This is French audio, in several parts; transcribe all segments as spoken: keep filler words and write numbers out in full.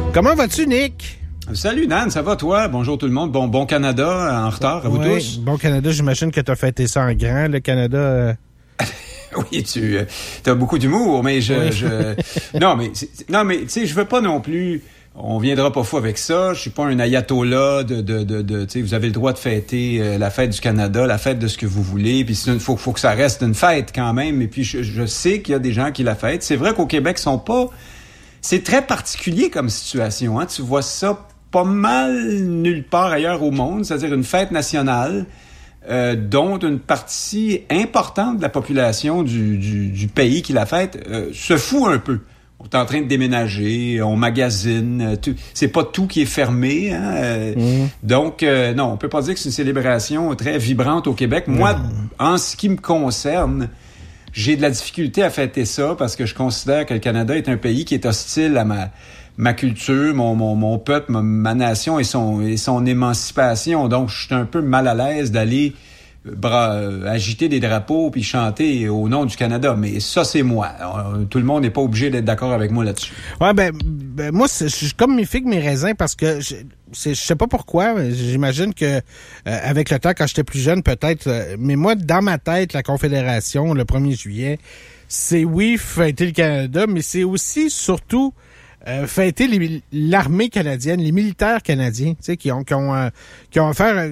Comment vas-tu, Nick? Salut, Nan, ça va, toi? Bonjour tout le monde. Bon, bon Canada, en retard, à vous ouais, tous. Bon Canada, j'imagine que tu as fêté ça en grand, le Canada. Euh... oui, tu euh, as beaucoup d'humour, mais je... Oui. je... non, mais, non, mais tu sais, je veux pas non plus... On viendra pas fou avec ça. Je suis pas un ayatollah de, de, de, de tu sais, vous avez le droit de fêter euh, la fête du Canada, la fête de ce que vous voulez. Puis il faut, faut que ça reste une fête quand même. Et puis je, je sais qu'il y a des gens qui la fêtent. C'est vrai qu'au Québec, ils sont pas. C'est très particulier comme situation. Hein? Tu vois ça pas mal nulle part ailleurs au monde. C'est-à-dire une fête nationale euh, dont une partie importante de la population du, du, du pays qui la fête euh, se fout un peu. On est en train de déménager, on magasine, tout, c'est pas tout qui est fermé. Hein, euh, mmh. Donc, euh, non, on peut pas dire que c'est une célébration très vibrante au Québec. Mmh. Moi, en ce qui me concerne, j'ai de la difficulté à fêter ça parce que je considère que le Canada est un pays qui est hostile à ma, ma culture, mon, mon, mon peuple, ma, ma nation et son, et son émancipation. Donc, je suis un peu mal à l'aise d'aller Bra- euh, agiter des drapeaux puis chanter au nom du Canada, mais ça c'est moi. Euh, tout le monde n'est pas obligé d'être d'accord avec moi là-dessus. Ouais, ben, ben moi je suis comme mes figues mes raisins parce que je je sais pas pourquoi, mais j'imagine que euh, avec le temps quand j'étais plus jeune peut-être, euh, mais moi dans ma tête la Confédération le premier juillet, c'est oui fêter le Canada, mais c'est aussi surtout Euh, fêter les, l'armée canadienne, les militaires canadiens, tu sais, qui ont qui ont euh, qui ont affaire euh,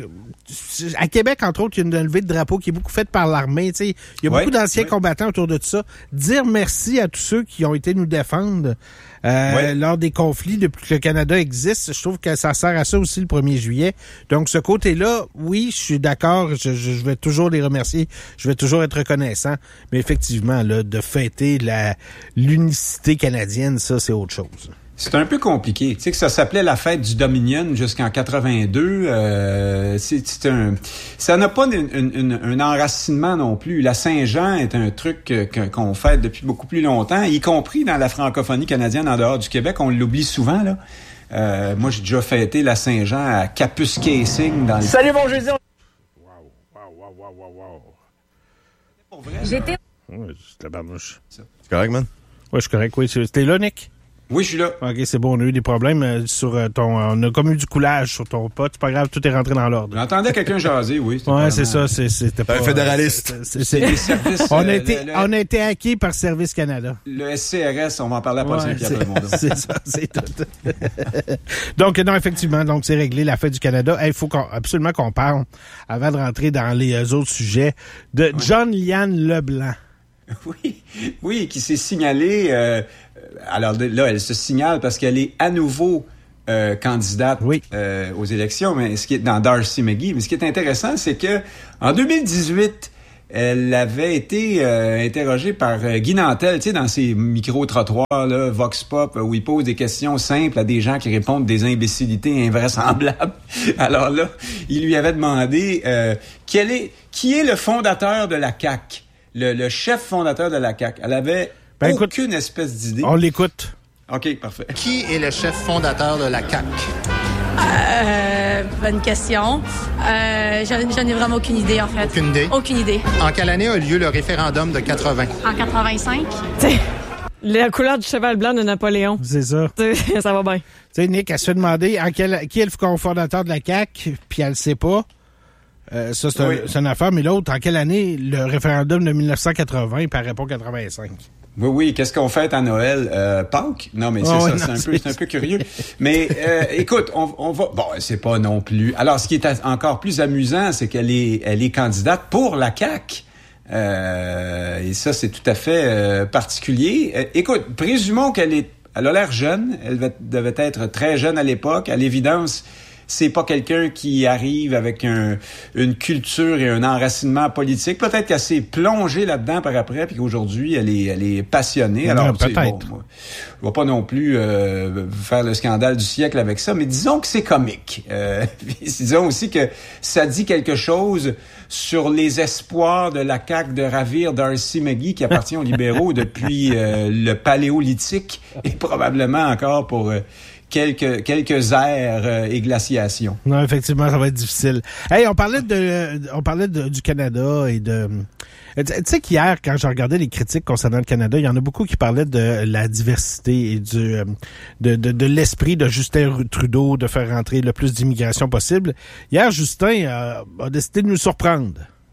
à Québec entre autres, il y a une levée de drapeau qui est beaucoup faite par l'armée, tu sais, il y a ouais, beaucoup d'anciens ouais. combattants autour de ça. Dire merci à tous ceux qui ont été nous défendre euh, ouais. lors des conflits depuis que le Canada existe, je trouve que ça sert à ça aussi le premier juillet. Donc ce côté-là, oui, je suis d'accord, je, je, je vais toujours les remercier, je vais toujours être reconnaissant, mais effectivement là, de fêter la l'unicité canadienne, ça c'est autre chose. C'est un peu compliqué. Tu sais que ça s'appelait la fête du Dominion jusqu'en quatre-vingt-deux. Euh, c'est, c'est un, ça n'a pas une, une, une, un enracinement non plus. La Saint-Jean est un truc que, qu'on fête depuis beaucoup plus longtemps, y compris dans la francophonie canadienne en dehors du Québec. On l'oublie souvent, là. Euh, moi, j'ai déjà fêté la Saint-Jean à Capus-Casing dans le... Salut, bon jeudi! Wow, wow, wow, wow, wow. Pour vrai? J'étais... Ouais, c'est la barnouche. C'est correct, man? Ouais, je suis correct, oui. T'es là, Nick? Oui, je suis là. OK, c'est bon. On a eu des problèmes euh, sur euh, ton... On a comme eu du coulage sur ton pot. C'est pas grave, tout est rentré dans l'ordre. J'entendais quelqu'un jaser, oui. Ouais, c'est ça. C'est, c'était pas... Un fédéraliste. Euh, c'est, c'est, c'est on, a été, le, le, on a été hacké par Service Canada. Le S C R S, on va en parler après ouais, Saint-Pierre de Monde. C'est ça, c'est tout. Donc, non, effectivement, donc c'est réglé, la fête du Canada. Il hey, faut qu'on, absolument qu'on parle, avant de rentrer dans les euh, autres sujets, de ouais. John Liane Leblanc. Oui, oui, qui s'est signalée... Euh, alors là, elle se signale parce qu'elle est à nouveau euh, candidate oui. euh, aux élections, mais ce qui est dans Darcy McGee. Mais ce qui est intéressant, c'est que en deux mille dix-huit, elle avait été euh, interrogée par euh, Guy Nantel, tu sais, dans ces micro-trottoirs, là, Vox Pop, où il pose des questions simples à des gens qui répondent des imbécilités invraisemblables. Alors là, il lui avait demandé euh, quel est, qui est le fondateur de la C A Q, le, le chef fondateur de la C A Q. Elle avait Ben, aucune écoute, espèce d'idée. On l'écoute. OK, parfait. Qui est le chef fondateur de la C A Q? Euh, bonne question. Euh, j'en, j'en ai vraiment aucune idée, en fait. Aucune idée? Aucune idée. En quelle année a lieu le référendum de quatre-vingts? En quatre-vingt-cinq. T'sais, la couleur du cheval blanc de Napoléon. C'est ça. T'sais, ça va bien. Tu sais, Nick, elle se fait demander en quel, qui est le fondateur de la C A Q, puis elle le sait pas. Euh, ça, c'est, oui. un, c'est une affaire. Mais l'autre, en quelle année le référendum de dix-neuf cent quatre-vingts, puis elle répond quatre-vingt-cinq? Oui, oui. Qu'est-ce qu'on fête à Noël? Euh, Pâques? Non, mais c'est oh, ça, non, c'est, un c'est... Peu, c'est un peu curieux. Mais euh, écoute, on, on va... Bon, c'est pas non plus... Alors, ce qui est encore plus amusant, c'est qu'elle est, elle est candidate pour la C A Q. Euh, et ça, c'est tout à fait euh, particulier. Euh, écoute, présumons qu'elle est... Elle a l'air jeune. Elle devait être très jeune à l'époque. À l'évidence... C'est pas quelqu'un qui arrive avec un, une culture et un enracinement politique. Peut-être qu'elle s'est plongée là-dedans par après, puis qu'aujourd'hui, elle est, elle est passionnée. Alors, non, peut-être. Bon, moi, je ne vais pas non plus euh, faire le scandale du siècle avec ça, mais disons que c'est comique. Euh, disons aussi que ça dit quelque chose sur les espoirs de la C A Q de ravir Darcy McGee, qui appartient aux libéraux depuis euh, le paléolithique, et probablement encore pour... Euh, quelques quelques airs euh, et glaciations. Non, effectivement, ça va être difficile. Hey, on parlait de, on parlait de, du Canada et de... Tu sais qu'hier, quand je regardais les critiques concernant le Canada, il y en a beaucoup qui parlaient de la diversité et du de, de, de l'esprit de Justin Trudeau de faire rentrer le plus d'immigration possible. Hier, Justin a, a décidé de nous surprendre.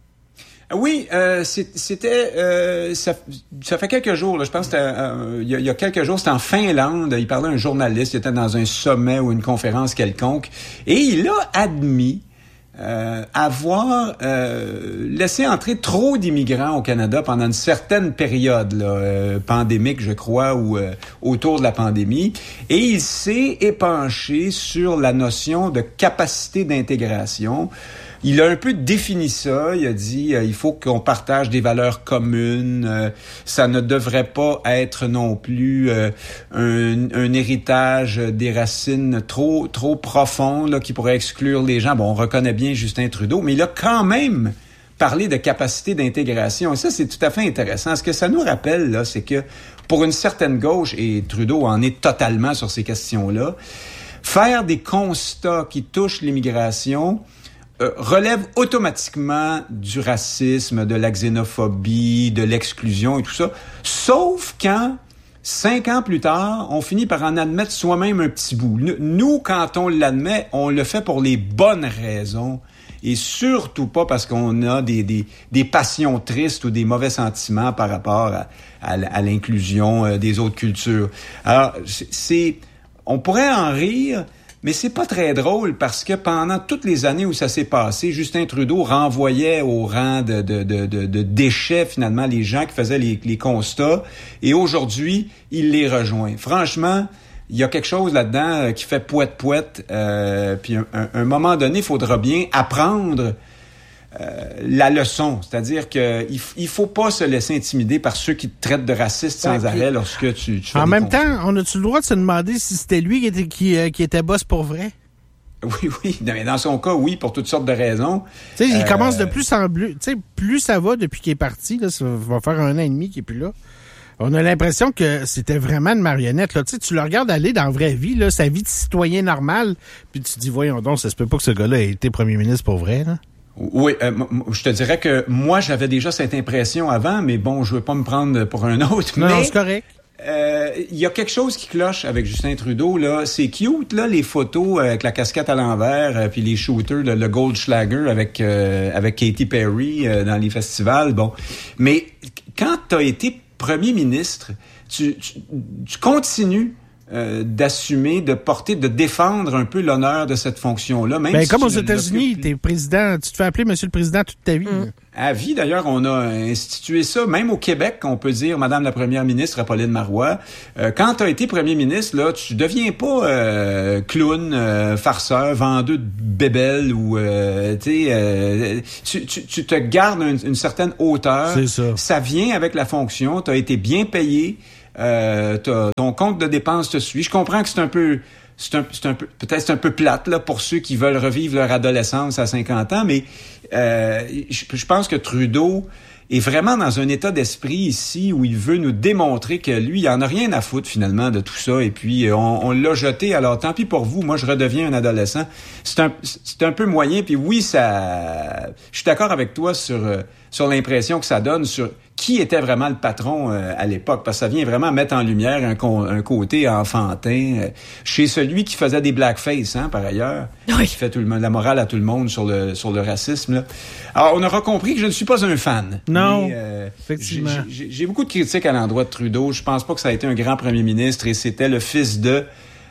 Oui, euh, c'était euh, ça, ça fait quelques jours, là, je pense que c'était, euh, il, y a, il y a quelques jours, c'était en Finlande, il parlait à un journaliste, il était dans un sommet ou une conférence quelconque, et il a admis euh, avoir euh, laissé entrer trop d'immigrants au Canada pendant une certaine période là, euh, pandémique, je crois, ou euh, autour de la pandémie, et il s'est épanché sur la notion de capacité d'intégration. Il a un peu défini ça. Il a dit euh, il faut qu'on partage des valeurs communes. Euh, ça ne devrait pas être non plus euh, un, un héritage des racines trop trop profond là, qui pourrait exclure les gens. Bon, on reconnaît bien Justin Trudeau, mais il a quand même parlé de capacité d'intégration. Et ça, c'est tout à fait intéressant. Ce que ça nous rappelle, là, c'est que pour une certaine gauche, et Trudeau en est totalement sur ces questions-là, faire des constats qui touchent l'immigration Euh, relève automatiquement du racisme, de la xénophobie, de l'exclusion et tout ça, sauf quand, cinq ans plus tard, on finit par en admettre soi-même un petit bout. Nous, quand on l'admet, on le fait pour les bonnes raisons et surtout pas parce qu'on a des, des, des passions tristes ou des mauvais sentiments par rapport à, à, à l'inclusion euh, des autres cultures. Alors, c'est, on pourrait en rire, mais c'est pas très drôle parce que pendant toutes les années où ça s'est passé, Justin Trudeau renvoyait au rang de, de, de, de, de déchets, finalement, les gens qui faisaient les, les constats. Et aujourd'hui, il les rejoint. Franchement, il y a quelque chose là-dedans qui fait pouette-pouette. Euh, puis à un, un moment donné, il faudra bien apprendre Euh, la leçon, c'est-à-dire que il, il faut pas se laisser intimider par ceux qui te traitent de raciste sans okay. arrêt lorsque tu, tu fais En des même constats. temps, on a-tu le droit de se demander si c'était lui qui était, qui, euh, qui était boss pour vrai? Oui, oui. Mais dans son cas, oui, pour toutes sortes de raisons. Tu sais, il euh... commence de plus en plus. Tu sais, plus ça va depuis qu'il est parti, là, ça va faire un an et demi qu'il est plus là. On a l'impression que c'était vraiment une marionnette. Là. Tu sais, tu le regardes aller dans la vraie vie, là, sa vie de citoyen normal, puis tu te dis, voyons donc, ça se peut pas que ce gars-là ait été premier ministre pour vrai, là. Oui, euh, m- je te dirais que moi, j'avais déjà cette impression avant, mais bon, je veux pas me prendre pour un autre. Non, mais, c'est correct. Il euh, y a quelque chose qui cloche avec Justin Trudeau, là. C'est cute, là, les photos avec la casquette à l'envers, euh, puis les shooters, le, le Goldschlager avec euh, avec Katy Perry euh, dans les festivals. Bon, mais quand t'as été premier ministre, tu, tu, tu continues Euh, d'assumer, de porter, de défendre un peu l'honneur de cette fonction-là. Même ben, si comme aux ne États-Unis, t'es président, tu te fais appeler Monsieur le Président toute ta vie. Mmh. À vie, d'ailleurs, on a institué ça. Même au Québec, on peut dire, Madame la Première ministre, Apolline Marois, euh, quand tu as été premier ministre, là, tu deviens pas euh, clown, euh, farceur, vendeur de bébelles ou, euh, tu sais, euh, tu, tu, tu te gardes une, une certaine hauteur. C'est ça. Ça vient avec la fonction. Tu as été bien payé. Euh, ton compte de dépenses te suit. Je comprends que c'est un peu, c'est un, c'est un peu, peut-être c'est un peu plate là pour ceux qui veulent revivre leur adolescence à cinquante ans, mais euh, je, je pense que Trudeau est vraiment dans un état d'esprit ici où il veut nous démontrer que lui, il en a rien à foutre finalement de tout ça. Et puis on, on l'a jeté. Alors tant pis pour vous. Moi, je redeviens un adolescent. C'est un, c'est un peu moyen. Puis oui, ça. Je suis d'accord avec toi sur sur l'impression que ça donne sur qui était vraiment le patron euh, à l'époque, parce que ça vient vraiment mettre en lumière un, con, un côté enfantin euh, chez celui qui faisait des blackface, hein, par ailleurs, oui. qui fait tout le monde, la morale à tout le monde sur le sur le racisme. Là. Alors, on aura compris que je ne suis pas un fan. Non, mais, euh, effectivement. J'ai, j'ai, j'ai beaucoup de critiques à l'endroit de Trudeau. Je pense pas que ça a été un grand premier ministre et c'était le fils de...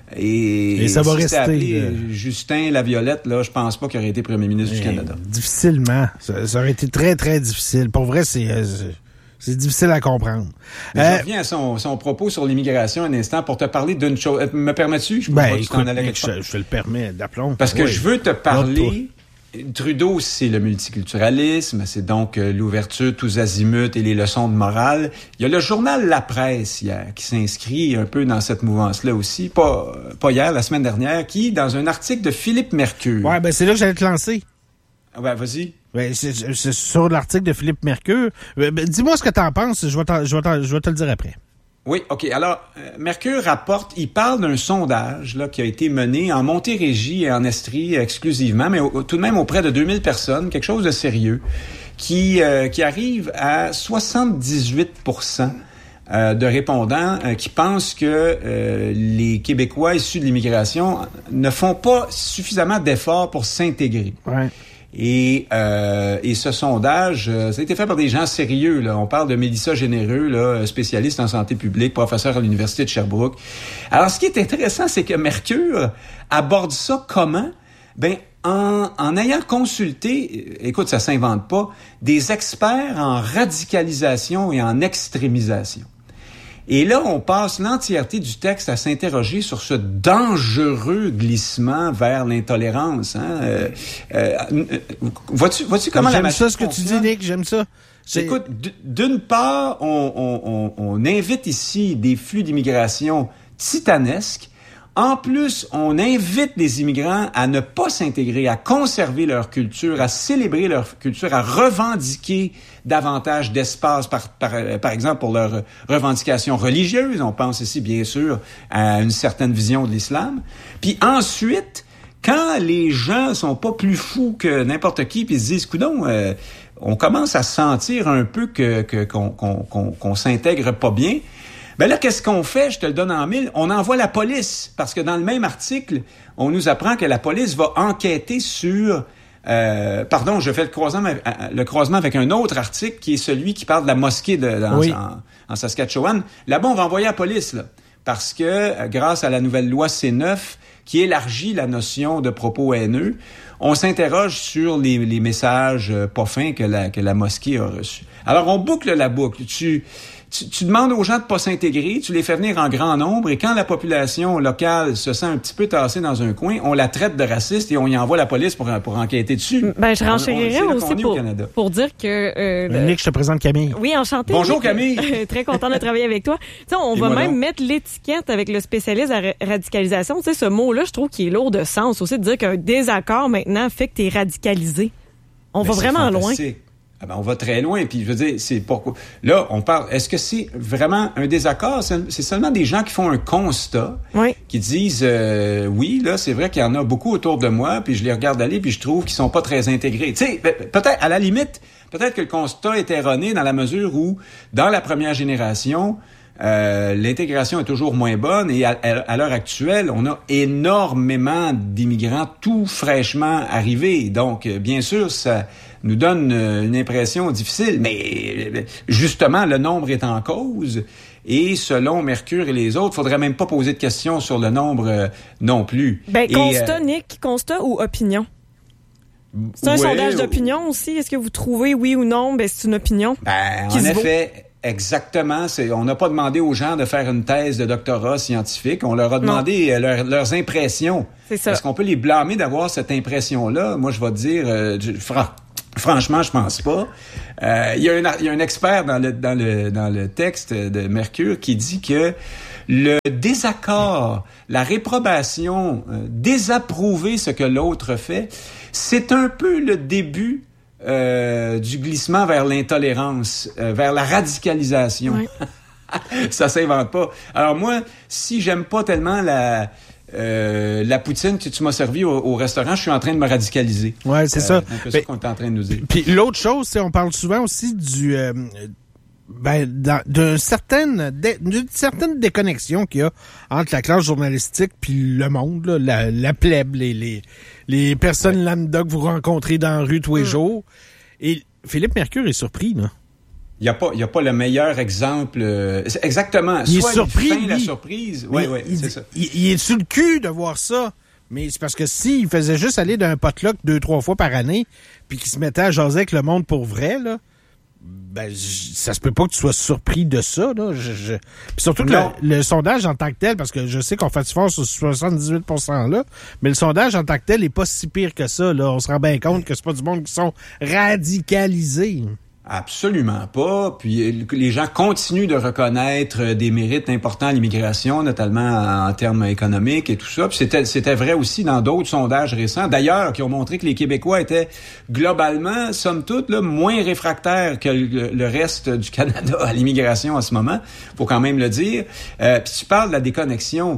Et, et ça va si rester. Appelé, de... Justin Laviolette, là, je pense pas qu'il aurait été premier ministre et du Canada. Difficilement. Ça, ça aurait été très, très difficile. Pour vrai, c'est... Euh, c'est... C'est difficile à comprendre. Mais euh, je reviens à son, son propos sur l'immigration un instant pour te parler d'une chose. Me permets-tu? Je ben, pas écoute, t'en allais je, je te le permets d'aplomb. Parce que oui. je veux te parler... Trudeau, c'est le multiculturalisme, c'est donc euh, l'ouverture tous azimuts et les leçons de morale. Il y a le journal La Presse hier qui s'inscrit un peu dans cette mouvance-là aussi, pas, pas hier, la semaine dernière, qui, dans un article de Philippe Mercure... Ouais, ben c'est là que j'allais te lancer. Ouais, vas-y. Ben, c'est, c'est sur l'article de Philippe Mercure. Ben, dis-moi ce que t'en penses, je vais, t'en, je, vais t'en, je vais te le dire après. Oui, OK. Alors, euh, Mercure rapporte, il parle d'un sondage là qui a été mené en Montérégie et en Estrie exclusivement, mais au, tout de même auprès de deux mille personnes, quelque chose de sérieux, qui euh, qui arrive à soixante-dix-huit pour cent euh, de répondants euh, qui pensent que euh, les Québécois issus de l'immigration ne font pas suffisamment d'efforts pour s'intégrer. Ouais. Et, euh, et ce sondage, euh, ça a été fait par des gens sérieux. Là. On parle de Mélissa Généreux, là, spécialiste en santé publique, professeur à l'Université de Sherbrooke. Alors, ce qui est intéressant, c'est que Mercure aborde ça comment? Ben, en, en ayant consulté, écoute, ça s'invente pas, des experts en radicalisation et en extrémisation. Et là, on passe l'entièreté du texte à s'interroger sur ce dangereux glissement vers l'intolérance. Hein? Euh, euh, vois-tu, vois-tu comment j'aime la ça, ce que tu dis, Nick, j'aime ça. C'est... Écoute, d'une part, on, on, on, on invite ici des flux d'immigration titanesques. En plus, on invite les immigrants à ne pas s'intégrer, à conserver leur culture, à célébrer leur culture, à revendiquer davantage d'espace, par, par, par exemple, pour leurs revendications religieuses. On pense ici, bien sûr, à une certaine vision de l'islam. Puis ensuite, quand les gens sont pas plus fous que n'importe qui, puis ils se disent, coudonc, euh, on commence à sentir un peu que, que qu'on, qu'on, qu'on, qu'on s'intègre pas bien. Ben là, qu'est-ce qu'on fait? Je te le donne en mille. On envoie la police. Parce que dans le même article, on nous apprend que la police va enquêter sur... Euh, pardon, je fais le croisement, le croisement avec un autre article qui est celui qui parle de la mosquée de, dans, oui. en, en Saskatchewan. Là-bas, on va envoyer la police, là. Parce que, grâce à la nouvelle loi C neuf, qui élargit la notion de propos haineux, on s'interroge sur les, les messages pas fins que la, que la mosquée a reçus. Alors, on boucle la boucle. Tu... Tu, tu demandes aux gens de pas s'intégrer, tu les fais venir en grand nombre, et quand la population locale se sent un petit peu tassée dans un coin, on la traite de raciste et on y envoie la police pour, pour enquêter dessus. Ben, je renchérirais aussi pour, pour dire que... Euh, le... Nick, je te présente Camille. Oui, enchantée. Bonjour Camille. Très content de travailler avec toi. Tu sais, on va même donc. mettre l'étiquette avec le spécialiste à ra- radicalisation. Tu sais, ce mot-là, je trouve qu'il est lourd de sens aussi, de dire qu'un désaccord maintenant fait que tu es radicalisé. On ben, va vraiment fantastique. loin. Ah ben on va très loin, puis je veux dire, c'est pourquoi... Là, on parle... Est-ce que c'est vraiment un désaccord? C'est, c'est seulement des gens qui font un constat, oui. qui disent, euh, oui, là, c'est vrai qu'il y en a beaucoup autour de moi, puis je les regarde aller, puis je trouve qu'ils sont pas très intégrés. Tu sais, peut-être, à la limite, peut-être que le constat est erroné dans la mesure où, dans la première génération... Euh, l'intégration est toujours moins bonne et à, à, à l'heure actuelle, on a énormément d'immigrants tout fraîchement arrivés. Donc, bien sûr, ça nous donne une impression difficile, mais justement, le nombre est en cause. Et selon Mercure et les autres, il faudrait même pas poser de questions sur le nombre euh, non plus. Ben, et, constat, euh, Nick, constat ou opinion? C'est un ouais, sondage d'opinion aussi. Est-ce que vous trouvez oui ou non? Ben, c'est une opinion. Ben, qui en se effet... Vaut. Exactement. C'est, on n'a pas demandé aux gens de faire une thèse de doctorat scientifique. On leur a demandé leur, leurs impressions. C'est ça. Est-ce qu'on peut les blâmer d'avoir cette impression-là? Moi, je vais te dire, euh, je, fran- franchement, je pense pas. Euh, il y a un, il y a un expert dans le, dans le, dans le texte de Mercure qui dit que le désaccord, la réprobation, euh, désapprouver ce que l'autre fait, c'est un peu le début Euh, du glissement vers l'intolérance, euh, vers la radicalisation. Oui. Ça s'invente pas. Alors moi, si j'aime pas tellement la euh, la poutine que tu m'as servi au, au restaurant, je suis en train de me radicaliser. Ouais, c'est euh, ça. C'est un peu ben, ça qu'on est en train de nous dire. Puis l'autre chose, c'est on parle souvent aussi du euh, ben dans, d'une certaine dé, d'une certaine déconnexion qu'il y a entre la classe journalistique puis le monde, là, la, la plèbe, les les les personnes ouais. lambda que vous rencontrez dans la rue tous les mmh. jours. Et Philippe Mercure est surpris, là. Il n'y a pas, il y a pas le meilleur exemple. Euh, exactement. Il Soit est surpris, il feint la lui. surprise. Oui, oui, c'est ça. Il, il est sur le cul de voir ça. Mais c'est parce que s'il faisait juste aller d'un potluck deux, trois fois par année, puis qu'il se mettait à jaser avec le monde pour vrai, là, ben, j- ça se peut pas que tu sois surpris de ça, là. Je, je... Puis surtout que le, le sondage en tant que tel, parce que je sais qu'on fait fort sur ce soixante-dix-huit pour cent là, mais le sondage en tant que tel est pas si pire que ça, là. On se rend bien compte que c'est pas du monde qui sont radicalisés. Absolument pas. Puis les gens continuent de reconnaître des mérites importants à l'immigration, notamment en termes économiques et tout ça. Puis c'était, c'était vrai aussi dans d'autres sondages récents, d'ailleurs, qui ont montré que les Québécois étaient globalement, somme toute, là, moins réfractaires que le, le reste du Canada à l'immigration en ce moment. Faut quand même le dire. Euh, puis tu parles de la déconnexion.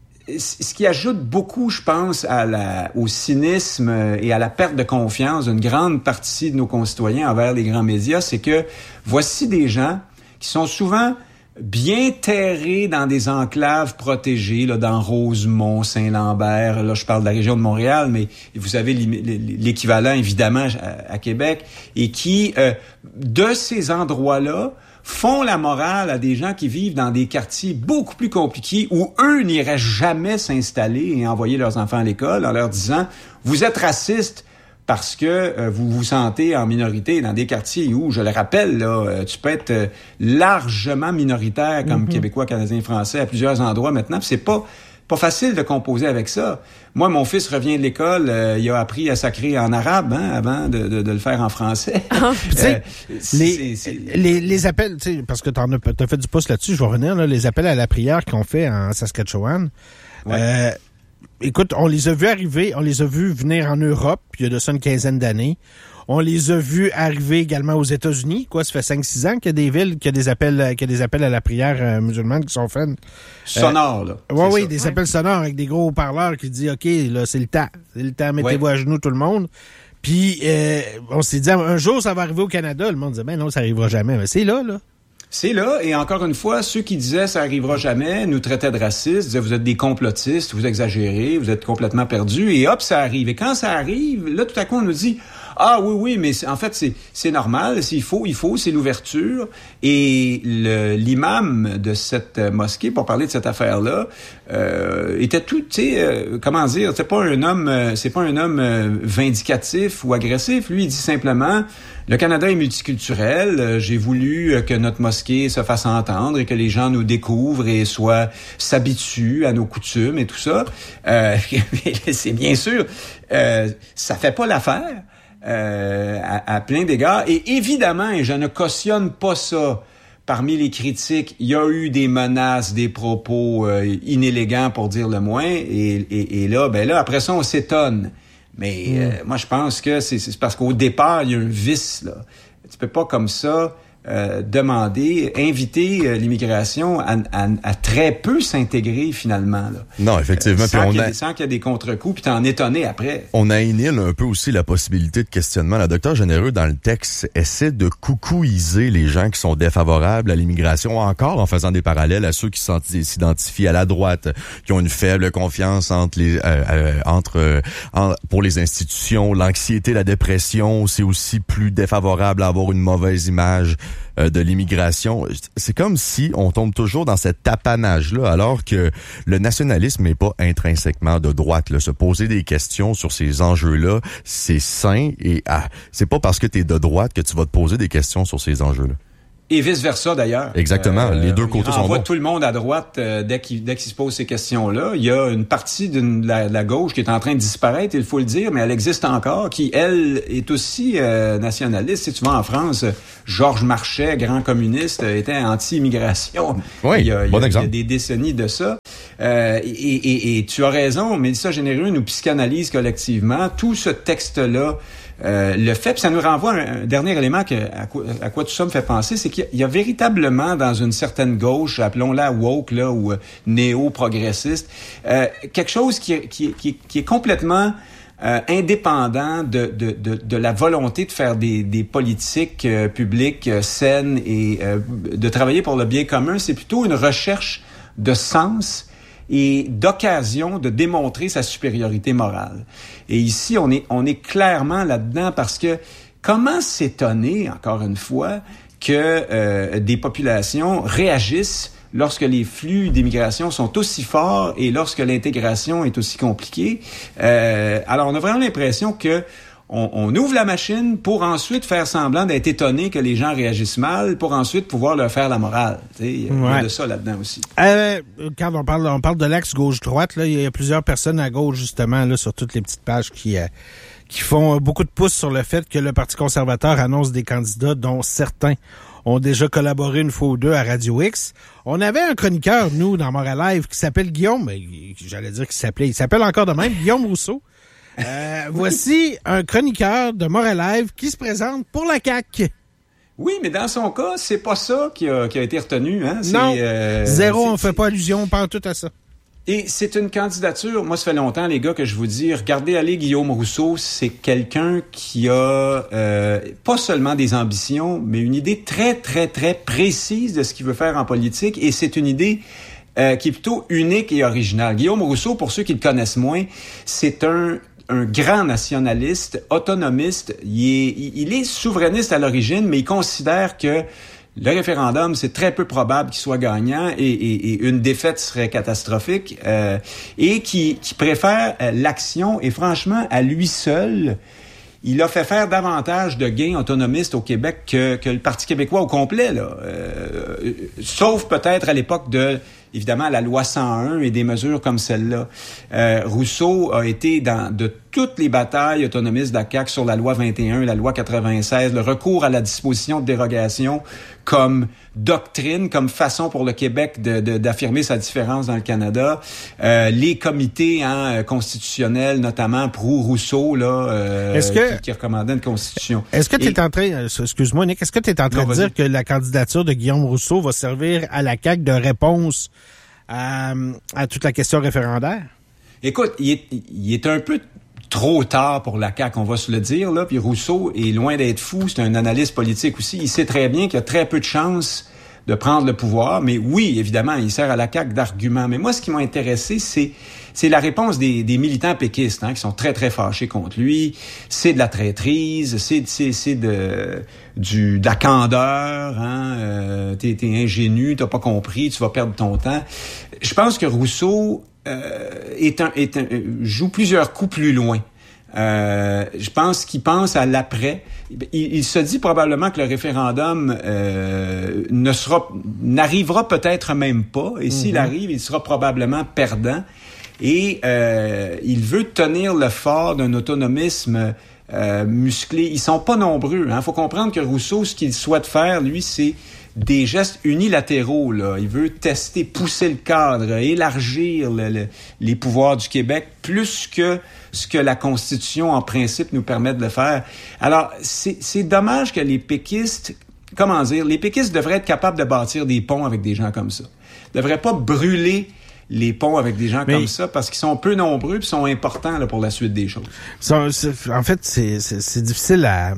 Ce qui ajoute beaucoup, je pense, à la, au cynisme et à la perte de confiance d'une grande partie de nos concitoyens envers les grands médias, c'est que voici des gens qui sont souvent bien terrés dans des enclaves protégées, là, dans Rosemont, Saint-Lambert. Là, je parle de la région de Montréal, mais vous avez l'équivalent, évidemment, à, à Québec, et qui, euh, de ces endroits-là, font la morale à des gens qui vivent dans des quartiers beaucoup plus compliqués où eux n'iraient jamais s'installer et envoyer leurs enfants à l'école en leur disant « Vous êtes raciste parce que euh, vous vous sentez en minorité dans des quartiers où, je le rappelle, là, euh, tu peux être euh, largement minoritaire comme mm-hmm. Québécois, Canadiens, Français à plusieurs endroits maintenant. Puis c'est pas pas facile de composer avec ça. Moi, mon fils revient de l'école, euh, il a appris à sacrer en arabe hein, avant de, de, de le faire en français. Ah, euh, les, les, les appels, parce que t'en as, t'as fait du pouce là-dessus, je vais revenir, là, les appels à la prière qu'on fait en Saskatchewan. Ouais. Euh, écoute, on les a vus arriver, on les a vus venir en Europe, il y a de ça une quinzaine d'années. On les a vus arriver également aux États-Unis. Quoi, ça fait cinq six ans qu'il y a des villes, qu'il y a des appels, qu'il y a des appels à la prière euh, musulmane qui sont faits. Sonores, euh, là. Oui, oui, des ouais. appels sonores avec des gros haut-parleurs qui disent, OK, là, c'est le temps. C'est le temps, mettez-vous ouais. à genoux tout le monde. Puis, euh, on s'est dit, un jour, ça va arriver au Canada. Le monde disait, ben non, ça arrivera jamais. Mais c'est là, là. C'est là, et encore une fois, ceux qui disaient ça arrivera jamais nous traitaient de racistes, disaient vous êtes des complotistes, vous exagérez, vous êtes complètement perdus, et hop, ça arrive. Et quand ça arrive, là, tout à coup, on nous dit ah oui, oui, mais en fait, c'est, c'est normal, s'il faut, il faut, c'est l'ouverture. Et le, l'imam de cette mosquée, pour parler de cette affaire-là, euh, était tout, tu sais, euh, comment dire, c'est pas un homme, euh, c'est pas un homme euh, vindicatif ou agressif. Lui, il dit simplement, le Canada est multiculturel, euh, j'ai voulu que notre mosquée se fasse entendre et que les gens nous découvrent et soient, s'habituent à nos coutumes et tout ça. Euh, c'est bien sûr, euh, ça fait pas l'affaire. Euh, à, à plein d'égards. Et évidemment, et je ne cautionne pas ça, parmi les critiques, il y a eu des menaces, des propos euh, inélégants pour dire le moins. Et, et, et là, ben là, après ça, on s'étonne. Mais mmh. euh, moi, je pense que c'est, c'est parce qu'au départ, il y a un vice, là. Tu peux pas comme ça euh, demander, inviter euh, l'immigration à, à, à très peu s'intégrer finalement. Là. Non, effectivement. Euh, sans, puis on qu'il a... des, sans qu'il y ait des contre-coups, puis t'en étonner après. On annihile un peu aussi la possibilité de questionnement. Le docteur Généreux, dans le texte, essaie de coucouiser les gens qui sont défavorables à l'immigration, encore en faisant des parallèles à ceux qui s'identifient à la droite, qui ont une faible confiance entre les, euh, euh, entre euh, en, pour les institutions. L'anxiété, la dépression, c'est aussi plus défavorable à avoir une mauvaise image de l'immigration. C'est comme si on tombe toujours dans cet apanage-là, alors que le nationalisme n'est pas intrinsèquement de droite. Là. Se poser des questions sur ces enjeux-là, c'est sain et ah, c'est pas parce que tu es de droite que tu vas te poser des questions sur ces enjeux-là. Et vice-versa, d'ailleurs. Exactement. Euh, les deux côtés sont bons. On voit tout le monde à droite euh, dès qu'il, dès qu'il se pose ces questions-là. Il y a une partie de la, la gauche qui est en train de disparaître, il faut le dire, mais elle existe encore, qui, elle, est aussi euh, nationaliste. Si tu vas en France, Georges Marchais, grand communiste, était anti-immigration. Oui, il y a, bon il y a, exemple. Il y a des décennies de ça. Euh, et, et, et tu as raison, Mélissa Généreux nous psychanalyse collectivement. Tout ce texte-là Euh, le fait, puis ça nous renvoie à un dernier élément que, à, quoi, à quoi tout ça me fait penser, c'est qu'il y a, il y a véritablement dans une certaine gauche, appelons-la woke là, ou euh, néo-progressiste, euh, quelque chose qui, qui, qui, qui est complètement euh, indépendant de, de, de, de la volonté de faire des, des politiques euh, publiques euh, saines et euh, de travailler pour le bien commun. C'est plutôt une recherche de sens et d'occasion de démontrer sa supériorité morale. Et ici, on est, on est clairement là-dedans parce que comment s'étonner, encore une fois, que euh, des populations réagissent lorsque les flux d'immigration sont aussi forts et lorsque l'intégration est aussi compliquée. Euh, alors, on a vraiment l'impression que on, on ouvre la machine pour ensuite faire semblant d'être étonné que les gens réagissent mal, pour ensuite pouvoir leur faire la morale. Il y a ouais. de ça là-dedans aussi. Euh, quand on parle, on parle de l'axe gauche-droite, là, il y a plusieurs personnes à gauche, justement, là, sur toutes les petites pages qui, euh, qui font beaucoup de pouces sur le fait que le Parti conservateur annonce des candidats dont certains ont déjà collaboré une fois ou deux à Radio X. On avait un chroniqueur, nous, dans Montréal Live, qui s'appelle Guillaume, j'allais dire qu'il s'appelait, il s'appelle encore de même, Guillaume Rousseau. Euh, voici un chroniqueur de Montréal Live qui se présente pour la C A Q. Oui, mais dans son cas, c'est pas ça qui a, qui a été retenu. Hein? C'est, non, euh, zéro, c'est, on fait pas allusion, pas tout à ça. Et c'est une candidature, moi, ça fait longtemps, les gars, que je vous dis, regardez aller Guillaume Rousseau, c'est quelqu'un qui a euh, pas seulement des ambitions, mais une idée très, très, très précise de ce qu'il veut faire en politique, et c'est une idée euh, qui est plutôt unique et originale. Guillaume Rousseau, pour ceux qui le connaissent moins, c'est un un grand nationaliste, autonomiste. Il est, il est souverainiste à l'origine, mais il considère que le référendum, c'est très peu probable qu'il soit gagnant et, et, et une défaite serait catastrophique, euh, et qui, qui préfère l'action. Et franchement, à lui seul, il a fait faire davantage de gains autonomistes au Québec que, que le Parti québécois au complet, là. Euh, sauf peut-être à l'époque de, évidemment, la loi cent un et des mesures comme celle-là. Euh, Rousseau a été dans de toutes les batailles autonomistes de la C A Q sur la loi vingt et un, la loi quatre-vingt-seize, le recours à la disposition de dérogation comme doctrine, comme façon pour le Québec de, de, d'affirmer sa différence dans le Canada. Euh, les comités hein, constitutionnels, notamment pro-Rousseau, là, euh, est-ce que, qui, qui recommandaient une constitution. Est-ce que tu es Et, en train, excuse-moi Nick, est-ce que tu es en train non, de vas-y. dire que la candidature de Guillaume Rousseau va servir à la C A Q de réponse à, à toute la question référendaire? Écoute, il est, il est un peu trop tard pour la C A Q, on va se le dire, là. Puis Rousseau est loin d'être fou, c'est un analyste politique aussi. Il sait très bien qu'il y a très peu de chances de prendre le pouvoir. Mais oui, évidemment, il sert à la C A Q d'argument. Mais moi, ce qui m'a intéressé, c'est c'est la réponse des, des militants péquistes, hein, qui sont très, très fâchés contre lui. C'est de la traîtrise, c'est, c'est, c'est de, du, de la candeur, hein, euh, t'es, t'es ingénu, t'as pas compris, tu vas perdre ton temps. Je pense que Rousseau euh, est un, est un, joue plusieurs coups plus loin. Euh, je pense qu'il pense à l'après. Il, il se dit probablement que le référendum euh, ne sera, n'arrivera peut-être même pas. Et mm-hmm. s'il arrive, il sera probablement perdant. Et euh, il veut tenir le fort d'un autonomisme euh, musclé. Ils sont pas nombreux. Hein. Faut comprendre que Rousseau, ce qu'il souhaite faire, lui, c'est des gestes unilatéraux, là. Il veut tester, pousser le cadre, élargir le, le, les pouvoirs du Québec, plus que ce que la Constitution, en principe, nous permet de le faire. Alors, c'est, c'est dommage que les péquistes, comment dire, les péquistes devraient être capables de bâtir des ponts avec des gens comme ça. Ils devraient pas brûler les ponts avec des gens Mais, comme ça, parce qu'ils sont peu nombreux et sont importants là, pour la suite des choses. Ça, en fait, c'est, c'est, c'est difficile à...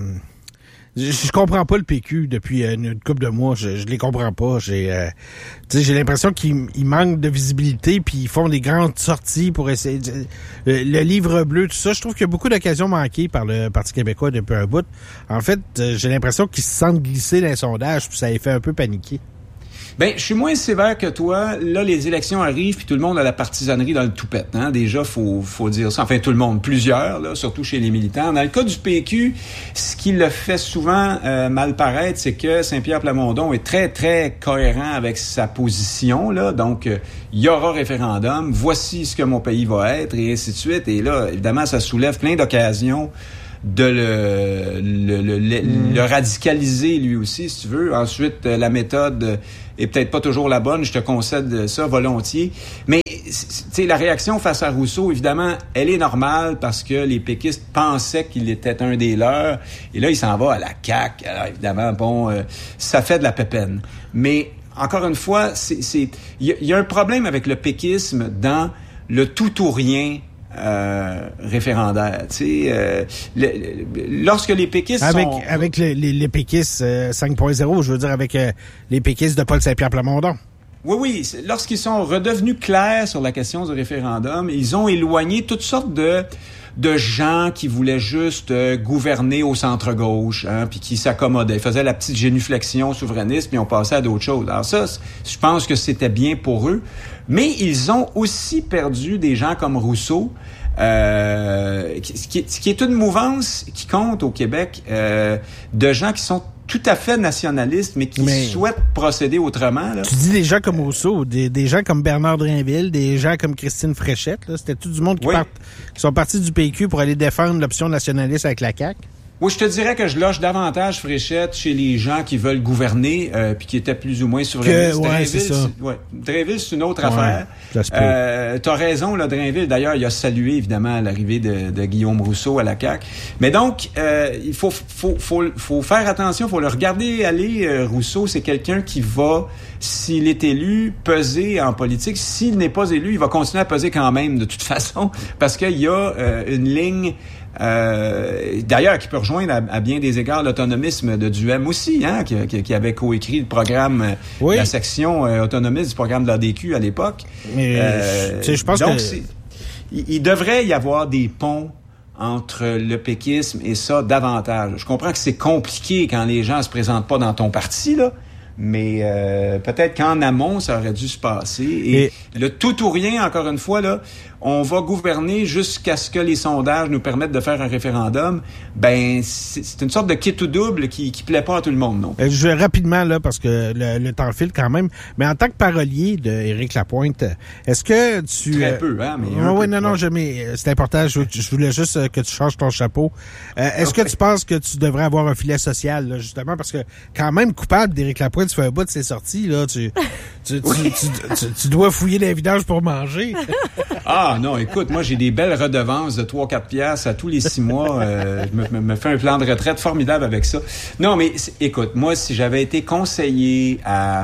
Je, je comprends pas le P Q depuis une, une couple de mois. Je, je les comprends pas. J'ai, euh, tu sais, j'ai l'impression qu'ils ils manquent de visibilité, puis ils font des grandes sorties pour essayer. De, le, le livre bleu, tout ça. Je trouve qu'il y a beaucoup d'occasions manquées par le Parti québécois depuis un bout. En fait, j'ai l'impression qu'ils se sentent glisser dans les sondages, puis ça les fait un peu paniquer. Ben, je suis moins sévère que toi. Là, les élections arrivent, puis tout le monde a la partisanerie dans le toupette. Hein? Déjà, faut faut dire ça. Enfin, tout le monde, plusieurs, là, surtout chez les militants. Dans le cas du P Q, ce qui le fait souvent euh, mal paraître, c'est que Saint-Pierre Plamondon est très, très cohérent avec sa position. Là. Donc, il euh, y aura référendum. Voici ce que mon pays va être, et ainsi de suite. Et là, évidemment, ça soulève plein d'occasions de le, le, le, le, mmh. le radicaliser lui aussi, si tu veux. Ensuite, la méthode est peut-être pas toujours la bonne, je te concède ça volontiers. Mais, tu sais, la réaction face à Rousseau, évidemment, elle est normale parce que les péquistes pensaient qu'il était un des leurs. Et là, il s'en va à la C A Q. Alors, évidemment, bon, euh, ça fait de la pépine. Mais, encore une fois, c'est, c'est, il y, y a un problème avec le péquisme dans le tout ou rien Euh, référendaire. Tu sais, euh, le, le, lorsque les péquistes avec, sont... Avec les, les, les péquistes euh, cinq point zéro, je veux dire avec euh, les péquistes de Paul Saint-Pierre Plamondon. Oui, oui. Lorsqu'ils sont redevenus clairs sur la question du référendum, ils ont éloigné toutes sortes de de gens qui voulaient juste euh, gouverner au centre-gauche, hein, puis qui s'accommodaient. Ils faisaient la petite génuflexion souverainiste, puis on passait à d'autres choses. Alors ça, je pense que c'était bien pour eux. Mais ils ont aussi perdu des gens comme Rousseau, euh, ce, qui est, ce qui est une mouvance qui compte au Québec euh, de gens qui sont tout à fait nationalistes, mais qui mais souhaitent procéder autrement. Là. Tu dis des gens comme Rousseau, des, des gens comme Bernard Drinville, des gens comme Christine Fréchette, là, c'était tout du monde qui, oui. part, qui sont partis du P Q pour aller défendre l'option nationaliste avec la C A Q. Oui, je te dirais que je loge davantage Fréchette chez les gens qui veulent gouverner euh, puis qui étaient plus ou moins souverainistes. Ouais, c'est ça. C'est, ouais, Drainville, c'est une autre ouais, affaire. Ça se peut. Euh, t'as raison, là, Drainville. D'ailleurs, il a salué évidemment l'arrivée de, de Guillaume Rousseau à la C A Q. Mais donc, euh, il faut, faut, faut, faut faire attention, faut le regarder aller. Euh, Rousseau, c'est quelqu'un qui va, s'il est élu, peser en politique. S'il n'est pas élu, il va continuer à peser quand même de toute façon, parce qu'il y a euh, une ligne. Euh, d'ailleurs, qui peut rejoindre à, à bien des égards l'autonomisme de Duhem aussi, hein, qui, qui, qui avait coécrit le programme, oui. la section euh, autonomiste du programme de l'A D Q à l'époque. Mais euh, je pense donc, que... c'est, il, il devrait y avoir des ponts entre le péquisme et ça davantage. Je comprends que c'est compliqué quand les gens se présentent pas dans ton parti, là. Mais euh, peut-être qu'en amont, ça aurait dû se passer. Et, et le tout ou rien, encore une fois, là, on va gouverner jusqu'à ce que les sondages nous permettent de faire un référendum. Ben, c'est, c'est une sorte de kit ou double qui qui plaît pas à tout le monde, non? Je vais rapidement, là, parce que le, le temps file quand même. Mais en tant que parolier de Éric Lapointe, est-ce que tu... Très euh, peu, hein? Mais oui, oui, non, non, je, mais c'est important. Je, je voulais juste que tu changes ton chapeau. Euh, est-ce okay. que tu penses que tu devrais avoir un filet social, là, justement? Parce que quand même, coupable d'Éric Lapointe, tu fais un bout de ses sorties, là. Tu, tu, tu, tu, tu, tu dois fouiller les vidanges pour manger. Ah non, écoute, moi j'ai des belles redevances de trois quatre piastres à tous les six mois. Euh, je me, me fais un plan de retraite formidable avec ça. Non, mais écoute, moi si j'avais été conseiller à,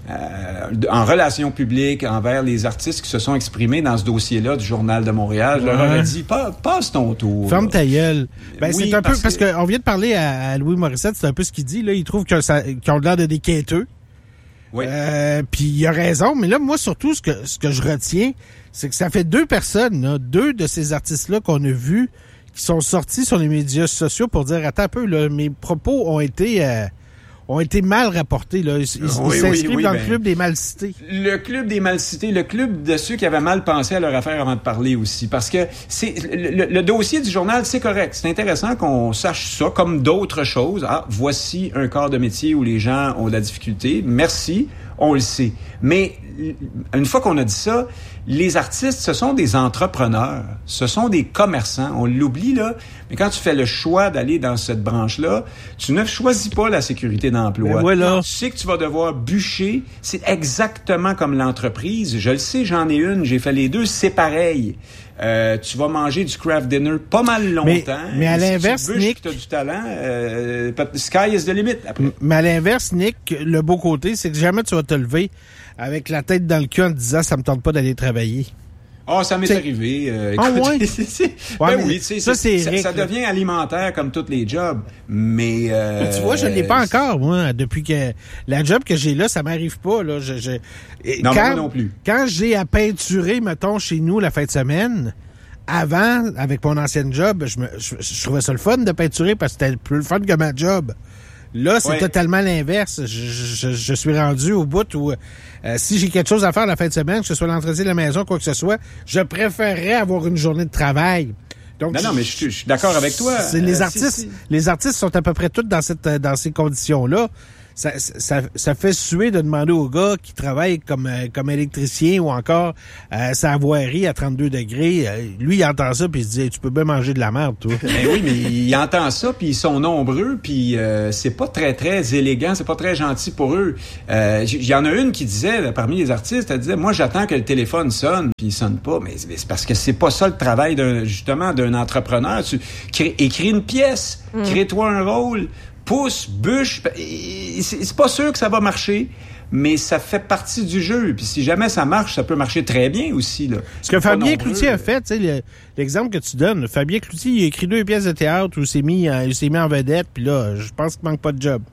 à, en relations publiques envers les artistes qui se sont exprimés dans ce dossier-là du Journal de Montréal, je leur aurais dit, passe ton tour. Ferme ta gueule. Ben, oui, c'est un parce peu, parce que... parce qu'on vient de parler à, à Louis Morissette, c'est un peu ce qu'il dit, là. Il trouve qu'ils ont l'air de des quêteux. Oui. Euh, puis il a raison, mais là, moi, surtout, ce que, ce que je retiens, c'est que ça fait deux personnes, là, deux de ces artistes-là qu'on a vus, qui sont sortis sur les médias sociaux pour dire, attends un peu, là, mes propos ont été... Euh, ont été mal rapportés. Là. Ils, ils, oui, ils s'inscrivent oui, oui, dans ben, le club des mal cités. Le club des mal cités, le club de ceux qui avaient mal pensé à leur affaire avant de parler aussi. Parce que c'est le, le dossier du journal, c'est correct. C'est intéressant qu'on sache ça comme d'autres choses. Ah, voici un corps de métier où les gens ont de la difficulté. Merci, on le sait. Mais une fois qu'on a dit ça, les artistes, ce sont des entrepreneurs, ce sont des commerçants. On l'oublie, là. Mais quand tu fais le choix d'aller dans cette branche-là, tu ne choisis pas la sécurité d'emploi. Ben voilà. Tu sais que tu vas devoir bûcher. C'est exactement comme l'entreprise. Je le sais, j'en ai une, j'ai fait les deux, c'est pareil. Euh, tu vas manger du craft dinner pas mal longtemps. Mais, mais à l'inverse, si tu Nick... tu as du talent, euh, sky is the limit après. Mais à l'inverse, Nick, le beau côté, c'est que jamais tu vas te lever avec la tête dans le cul en te disant « ça me tente pas d'aller travailler ». Ah, oh, ça m'est t'sais... arrivé. Euh, ah écoute, ouais? c'est, c'est... Ouais, ben oui, c'est, ça, c'est ça, Eric, ça devient alimentaire comme tous les jobs, mais... Euh, tu vois, je ne l'ai pas encore, moi, depuis que... La job que j'ai là, ça m'arrive pas, là. Je, je... Non, quand, moi non plus. Quand j'ai à peinturer, mettons, chez nous, la fin de semaine... Avant, avec mon ancienne job, je, me, je, je trouvais ça le fun de peinturer parce que c'était plus le fun que ma job. Là, c'est ouais. totalement l'inverse. Je, je, je suis rendu au bout où euh, si j'ai quelque chose à faire la fin de semaine, que ce soit l'entretien de la maison, quoi que ce soit, je préférerais avoir une journée de travail. Donc, non, non, mais je, je, je suis d'accord avec toi. C'est les euh, artistes, si, si. les artistes sont à peu près tous dans cette, dans ces conditions-là. Ça, ça, ça fait suer de demander aux gars qui travaillent comme, comme électricien ou encore euh, sa voirie à trente-deux degrés. Euh, lui, il entend ça puis il se dit hey, « Tu peux bien manger de la merde, toi. » Ben oui, mais il entend ça puis ils sont nombreux puis euh, c'est pas très, très élégant, c'est pas très gentil pour eux. Il euh, y en a une qui disait, là, parmi les artistes, elle disait « Moi, j'attends que le téléphone sonne puis il sonne pas. » Mais c'est parce que c'est pas ça le travail d'un, justement d'un entrepreneur. Tu crée, écris une pièce, mm. crée-toi un rôle. Pousse, bûche, c'est pas sûr que ça va marcher, mais ça fait partie du jeu. Puis si jamais ça marche, ça peut marcher très bien aussi. Là. Ce que Fabien Cloutier a fait, tu sais, l'exemple que tu donnes, Fabien Cloutier, il a écrit deux pièces de théâtre où il s'est mis, il s'est mis en vedette, puis là, je pense qu'il manque pas de job.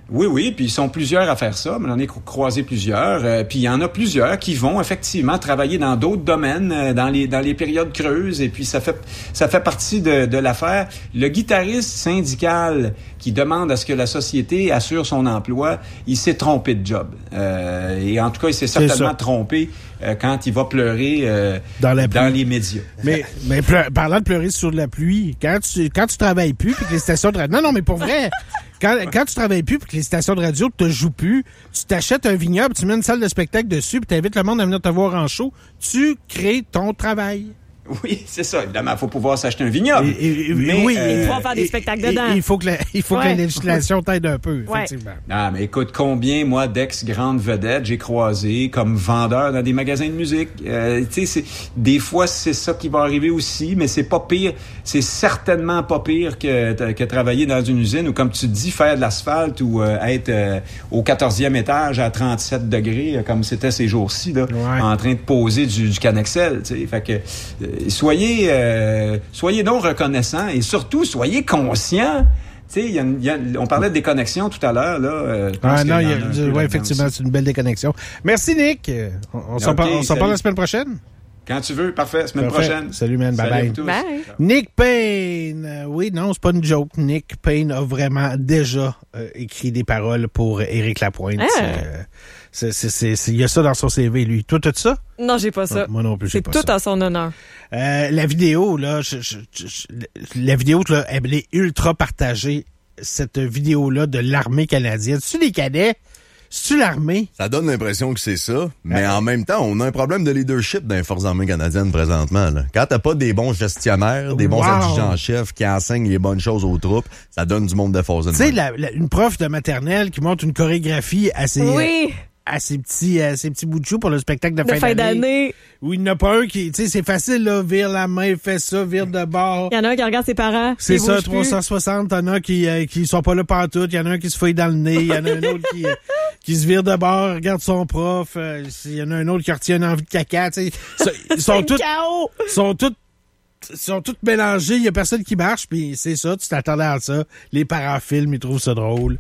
Oui, oui, puis ils sont plusieurs à faire ça. J'en ai croisé plusieurs. Euh, puis il y en a plusieurs qui vont effectivement travailler dans d'autres domaines, euh, dans les dans les périodes creuses. Et puis ça fait ça fait partie de, de l'affaire. Le guitariste syndical qui demande à ce que la société assure son emploi, il s'est trompé de job. Euh, et en tout cas, il s'est certainement trompé euh, quand il va pleurer euh, dans, la dans les médias. Mais, mais pleu- parlant de pleurer sur de la pluie, quand tu quand tu travailles plus puis que les stations de radio... Non, non, mais pour vrai... Quand, quand tu travailles plus puis que les stations de radio te jouent plus, tu t'achètes un vignoble, tu mets une salle de spectacle dessus puis t'invites le monde à venir te voir en show, tu crées ton travail. Oui, c'est ça. Évidemment, il faut pouvoir s'acheter un vignoble. Et, et, mais, oui, euh, il faut faire des spectacles et, dedans. Et, il faut que la, il faut ouais. que la législation t'aide un peu, ouais. effectivement. Non, mais écoute, combien, moi, d'ex-grandes vedettes j'ai croisé comme vendeur dans des magasins de musique. Euh, tu sais, des fois, c'est ça qui va arriver aussi, mais c'est pas pire. C'est certainement pas pire que, que travailler dans une usine ou, comme tu dis, faire de l'asphalte ou euh, être euh, au quatorzième étage à trente-sept degrés, euh, comme c'était ces jours-ci, là, ouais. en train de poser du, du Canexel. Tu sais, fait que... Euh, Soyez, euh, soyez donc reconnaissants et surtout, soyez conscients. Tu sais, y a, y a, on parlait de déconnexion tout à l'heure. Là, euh, ah non, y a, a ouais, effectivement, aussi. C'est une belle déconnexion. Merci, Nick. On, on okay, s'en parle, on s'en parle la semaine prochaine? Quand tu veux, parfait. Semaine parfait. prochaine. Salut, man. Bye-bye. Bye. Nick Payne. Euh, oui, non, c'est pas une joke. Nick Payne a vraiment déjà euh, écrit des paroles pour Éric Lapointe. Ah. Euh, c'est, c'est, c'est, c'est, il y a ça dans son C V, lui. Toi, t'as ça? Non, j'ai pas ça. Non, moi non plus, j'ai c'est pas ça. ça. C'est tout en son honneur. Euh, la vidéo, là, je, je, je, la vidéo, là, elle est ultra partagée. Cette vidéo-là de l'armée canadienne. C'est-tu les cadets? C'est-tu l'armée? Ça donne l'impression que c'est ça, mais en même temps, on a un problème de leadership dans les forces armées canadiennes présentement. Là. Quand t'as pas des bons gestionnaires, des bons wow. adjudants-chefs qui enseignent les bonnes choses aux troupes, ça donne du monde de force. Tu sais, la, la, une prof de maternelle qui montre une chorégraphie assez... Oui. à ses petits, à ses petits bouts de chou pour le spectacle de, de fin, fin d'année. d'année. Où il n'y en a pas un qui, tu sais, c'est facile, là, vire la main, fait ça, vire de bord. Il y en a un qui regarde ses parents. C'est ça, trois cent soixante, t'en as qui, euh, qui sont pas là pantoute, il y en a un qui se fouille dans le nez, il y en a un autre qui, euh, qui se vire de bord, regarde son prof, il euh, y en a un autre qui retient une envie de caca, tu sais. Ils sont tous, sont tous, sont tous mélangés, il y a personne qui marche, puis c'est ça, tu t'attendais à ça. Les parents filment, ils trouvent ça drôle.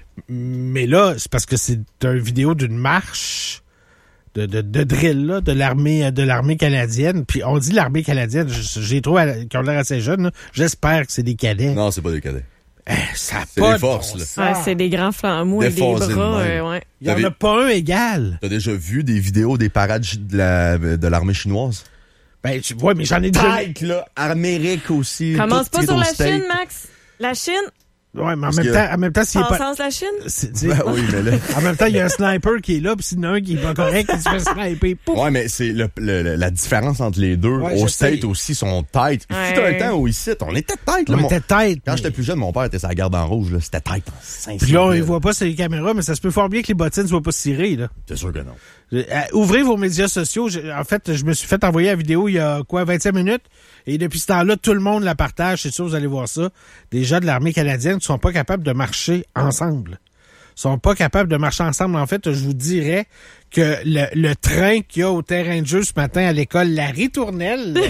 Mais là, c'est parce que c'est une vidéo d'une marche de, de, de drill là, de l'armée de l'armée canadienne. Puis on dit l'armée canadienne, j'ai trouvé qu'ils ont l'air assez jeunes. Là. J'espère que c'est des cadets. Non, c'est pas des cadets. Eh, ça c'est pas des forces, bon là. Ouais, c'est des grands flambeaux et des bras. Euh, ouais. Il y en a pas un égal. T'as déjà vu des vidéos des parades de, la, de l'armée chinoise? Ben, tu vois, mais j'en ai déjà... Tête, là. Amérique aussi. Commence pas sur la Chine, Max. La Chine... Ouais, mais en même, que... temps, en même temps, s'il est pas... sens la Chine? C'est, ben oui, mais là... En même temps, il y a un sniper qui est là, puis s'il y en a un qui est pas correct, il se fait sniper. Pouf. Ouais, mais c'est le, le, la différence entre les deux. Ouais, au State aussi, sont têtes. Ouais. Il fut un temps où ici, on était tête. Là, on mon... était tête. Quand mais... j'étais plus jeune, mon père était sa garde en rouge. Là. C'était tête. Puis là, on ne voit pas sur les caméras, mais ça se peut fort bien que les bottines ne soient pas cirées. Là. C'est sûr que non. Euh, ouvrez vos médias sociaux. Je, en fait, je me suis fait envoyer la vidéo il y a quoi, vingt-cinq minutes. Et depuis ce temps-là, tout le monde la partage. C'est sûr, vous allez voir ça. Des gens de l'armée canadienne qui sont pas capables de marcher ensemble. Ils sont pas capables de marcher ensemble. En fait, je vous dirais que le, le train qu'il y a au terrain de jeu ce matin à l'école, la ritournelle,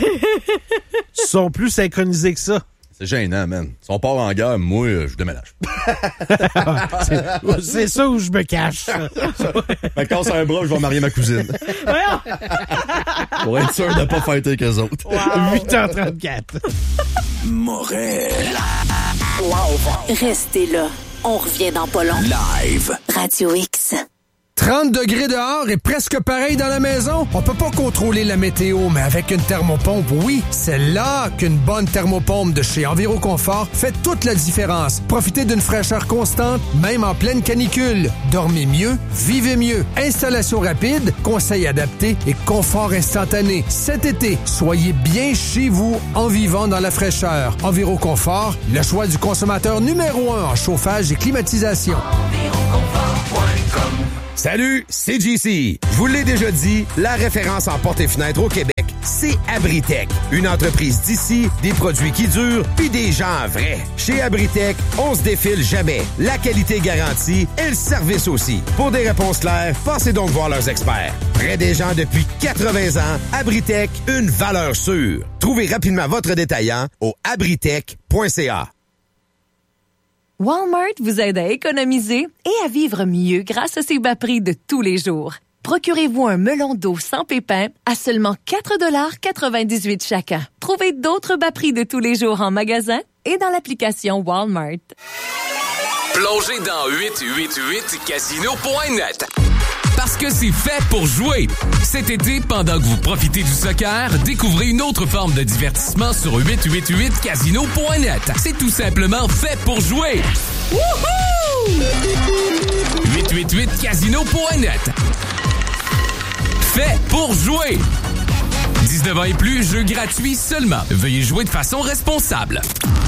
sont plus synchronisés que ça. C'est gênant, man. Si on part en guerre, moi, je déménage. c'est, c'est ça où je me cache. Fait que quand c'est un bras, je vais marier ma cousine. Pour être sûr de pas fighter avec eux autres. Wow. huit heures trente-quatre. Morel. Wow. Restez là. On revient dans pas long. Live. Radio X. trente degrés dehors et presque pareil dans la maison. On peut pas contrôler la météo, mais avec une thermopompe, oui, c'est là qu'une bonne thermopompe de chez Enviroconfort fait toute la différence. Profitez d'une fraîcheur constante, même en pleine canicule. Dormez mieux, vivez mieux. Installation rapide, conseils adaptés et confort instantané. Cet été, soyez bien chez vous en vivant dans la fraîcheur. Enviroconfort, le choix du consommateur numéro un en chauffage et climatisation. Enviroconfort point com. Salut, c'est J C. Je vous l'ai déjà dit, la référence en portes et fenêtres au Québec, c'est Abritech. Une entreprise d'ici, des produits qui durent, puis des gens vrais. Chez Abritech, on se défile jamais. La qualité garantie et le service aussi. Pour des réponses claires, passez donc voir leurs experts. Près des gens depuis quatre-vingts ans, Abritech, une valeur sûre. Trouvez rapidement votre détaillant au abritech point c a. Walmart vous aide à économiser et à vivre mieux grâce à ses bas prix de tous les jours. Procurez-vous un melon d'eau sans pépins à seulement quatre dollars quatre-vingt-dix-huit chacun. Trouvez d'autres bas prix de tous les jours en magasin et dans l'application Walmart. Plongez dans huit cent quatre-vingt-huit casino point net. Parce que c'est fait pour jouer. Cet été, pendant que vous profitez du soccer, découvrez une autre forme de divertissement sur huit cent quatre-vingt-huit casino point net. C'est tout simplement fait pour jouer. Wouhou! huit cent quatre-vingt-huit casino point net. Fait pour jouer. dix-neuf ans et plus, jeu gratuit seulement. Veuillez jouer de façon responsable.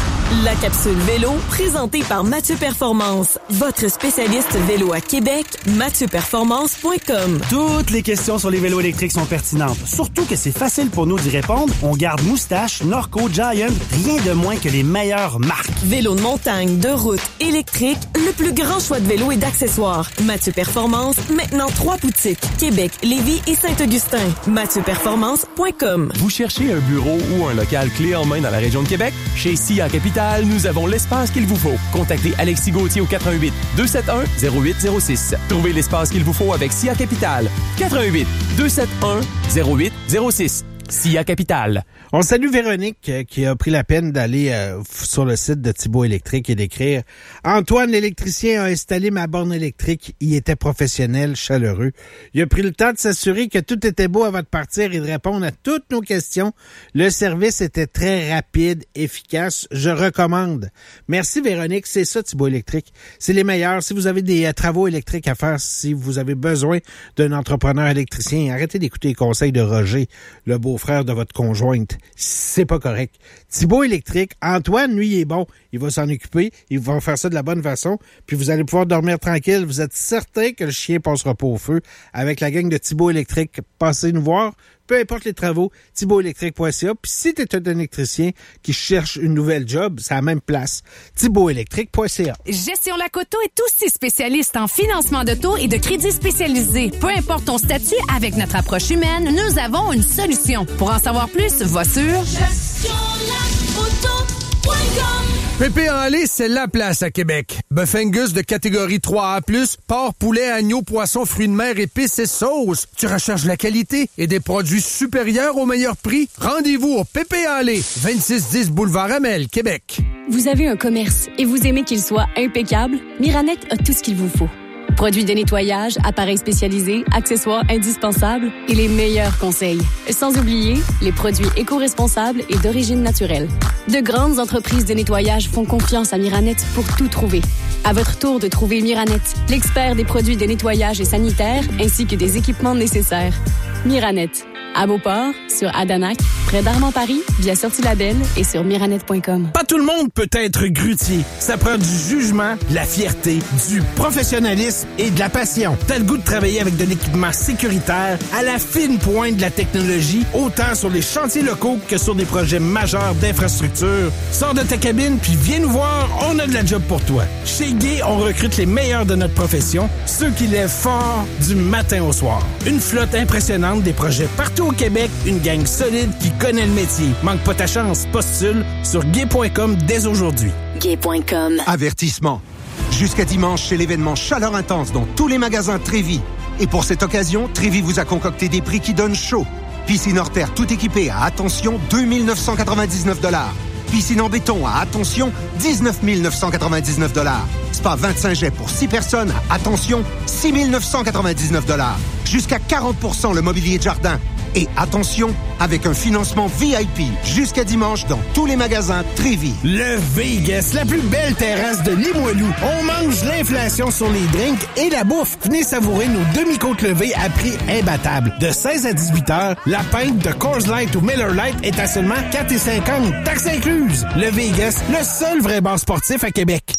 La capsule vélo, présentée par Mathieu Performance, votre spécialiste vélo à Québec, mathieu performance point com. Toutes les questions sur les vélos électriques sont pertinentes. Surtout que c'est facile pour nous d'y répondre. On garde Moustache, Norco, Giant, rien de moins que les meilleures marques. Vélo de montagne, de route, électrique, le plus grand choix de vélos et d'accessoires. Mathieu Performance, maintenant trois boutiques. Québec, Lévis et Saint-Augustin. mathieu performance point com. Vous cherchez un bureau ou un local clé en main dans la région de Québec? Chez S I A Capital, nous avons l'espace qu'il vous faut. Contactez Alexis Gauthier au quatre un huit deux sept un zéro huit zéro six. Trouvez l'espace qu'il vous faut avec S I A Capital. quatre un huit deux sept un zéro huit zéro six. S I A Capital. On salue Véronique euh, qui a pris la peine d'aller euh, sur le site de Thibault Électrique et d'écrire « Antoine, l'électricien, a installé ma borne électrique. Il était professionnel, chaleureux. Il a pris le temps de s'assurer que tout était beau avant de partir et de répondre à toutes nos questions. Le service était très rapide, efficace. Je recommande. » Merci Véronique, c'est ça Thibault Électrique. C'est les meilleurs. Si vous avez des euh, travaux électriques à faire, si vous avez besoin d'un entrepreneur électricien, arrêtez d'écouter les conseils de Roger, le beau-frère de votre conjointe. C'est pas correct. Thibault Électrique, Antoine, lui, il est bon. Il va s'en occuper. Il va faire ça de la bonne façon. Puis vous allez pouvoir dormir tranquille. Vous êtes certain que le chien passera pas au feu. Avec la gang de Thibault Électrique, passez nous voir. Peu importe les travaux, thibault électrique point c a. Puis si tu es un électricien qui cherche une nouvelle job, c'est à la même place. thibault électrique point c a. Gestion Lac-Auto est aussi spécialiste en financement d'auto et de crédits spécialisés. Peu importe ton statut, avec notre approche humaine, nous avons une solution. Pour en savoir plus, va sur gestion lac auto point com. Pépé en lait, c'est la place à Québec. Bœuf Angus de catégorie trois A plus, porc, poulet, agneau, poisson, fruits de mer, épices et sauces. Tu recherches la qualité et des produits supérieurs au meilleur prix? Rendez-vous au Pépé en lait, vingt-six dix boulevard Amel, Québec. Vous avez un commerce et vous aimez qu'il soit impeccable? Miranette a tout ce qu'il vous faut. Produits de nettoyage, appareils spécialisés, accessoires indispensables et les meilleurs conseils. Sans oublier les produits éco-responsables et d'origine naturelle. De grandes entreprises de nettoyage font confiance à Miranette pour tout trouver. À votre tour de trouver Miranette, l'expert des produits de nettoyage et sanitaire ainsi que des équipements nécessaires. Miranette. À Beauport, sur Adanac, près d'Armand-Paris, via Sortie Label et sur miranette point com. Pas tout le monde peut être grutier. Ça prend du jugement, de la fierté, du professionnalisme et de la passion. T'as le goût de travailler avec de l'équipement sécuritaire à la fine pointe de la technologie, autant sur les chantiers locaux que sur des projets majeurs d'infrastructure. Sors de ta cabine puis viens nous voir, on a de la job pour toi. Chez Gay, on recrute les meilleurs de notre profession, ceux qui lèvent fort du matin au soir. Une flotte impressionnante, des projets partout au Québec, une gang solide qui connaît le métier. Manque pas ta chance, postule sur gay point com dès aujourd'hui. gay point com. Avertissement. Jusqu'à dimanche, c'est l'événement Chaleur Intense dans tous les magasins Trévis. Et pour cette occasion, Trévis vous a concocté des prix qui donnent chaud. Piscine hors terre tout équipée à, attention, deux mille neuf cent quatre-vingt-dix-neuf dollars. Piscine en béton à, attention, dix-neuf mille neuf cent quatre-vingt-dix-neuf dollars. Spa vingt-cinq jets pour six personnes à, attention, six mille neuf cent quatre-vingt-dix-neuf dollars. Jusqu'à quarante pour cent le mobilier de jardin. Et attention, avec un financement V I P jusqu'à dimanche dans tous les magasins Trévis. Le Vegas, la plus belle terrasse de Limoilou. On mange l'inflation sur les drinks et la bouffe. Venez savourer nos demi-côtes levées à prix imbattable. De seize à dix-huit heures, la pinte de Coors Light ou Miller Lite est à seulement quatre cinquante, taxes incluses. Le Vegas, le seul vrai bar sportif à Québec.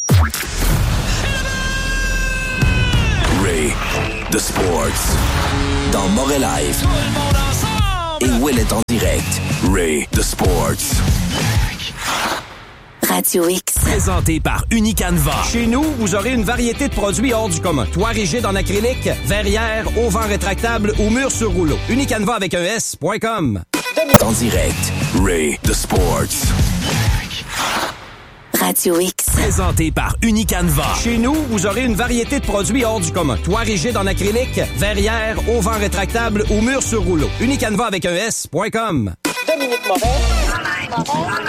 Ray, The Sports, dans Moret Live. Et Will est en direct. Ray, The Sports. Radio X. Présenté par Unicanva. Chez nous, vous aurez une variété de produits hors du commun. Toit rigide en acrylique, verrière, auvent rétractable ou mur sur rouleau. Unicanva avec un S point com. En direct. Ray, The Sports. Radio X. Présenté par Unicanva. Chez nous, vous aurez une variété de produits hors du commun. Toit rigide en acrylique, verrière, auvent rétractable ou mur sur rouleau. Unicanva avec un S point com. Dominique Moret.